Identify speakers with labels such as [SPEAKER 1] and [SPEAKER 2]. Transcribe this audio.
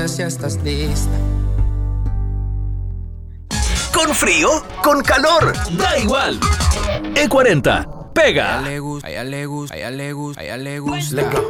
[SPEAKER 1] si estás lista.
[SPEAKER 2] Con frío, con calor, da igual. E40, pega.
[SPEAKER 1] A ella le gusta, a ella le gusta, a ella le gusta.